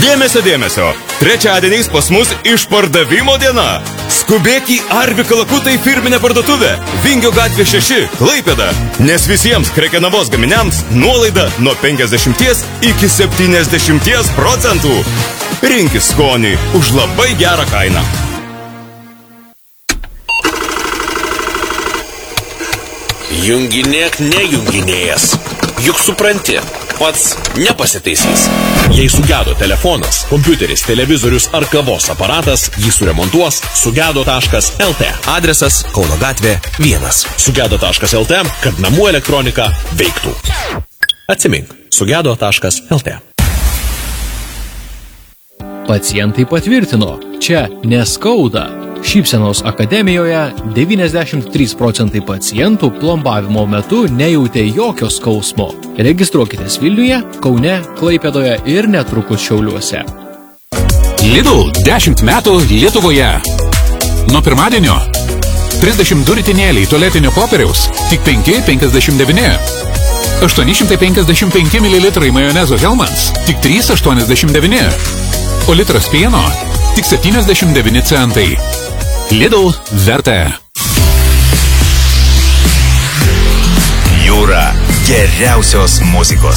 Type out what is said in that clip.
Dėmesio, dėmesio. Trečiadieniais pas mus išpardavimo diena. Skubėk į Arvi Kalakutai firminę parduotuvę. Vingio gatvė 6, Klaipėda. Nes visiems Krekenavos gaminiams nuolaida nuo 50 iki 70%. Rinkis skonį už labai gerą kainą. Junginėk nejunginėjęs. Juk supranti, pats nepasitaisys. Jei sugedo telefonas, kompiuteris, televizorius ar kavos aparatas, jį suremontuos sugedo.lt. Adresas Kauno gatvė 1. Sugedo.lt, kad namų elektronika veiktų. Atsimink, sugedo.lt. Pacientai patvirtino, čia neskauda. Šypsenos akademijoje 93% pacientų plombavimo metu nejautė jokio skausmo. Registruokitės Vilniuje, Kaune, Klaipėdoje ir netrukus Šiauliuose. Lidl 10 metų Lietuvoje. Nuo pirmadienio 32 ritinėliai tualetinio popieriaus tik 5,59. 855 ml majonezo Hellmann's tik 3,89. O litras pieno tik 79 centai. Lidl verta. Jūra geriausios muzikos.